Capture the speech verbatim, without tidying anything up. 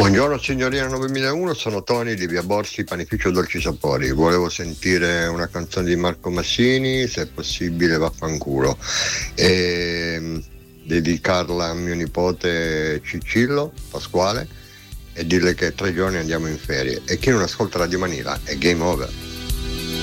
Buongiorno signorina novemilauno, sono Tony di Via Borsi, panificio Dolci Sapori. Volevo sentire una canzone di Marco Massini, se è possibile vaffanculo, e dedicarla a mio nipote Cicillo Pasquale e dirle che tre giorni andiamo in ferie, e chi non ascolta Radio Manila è game over.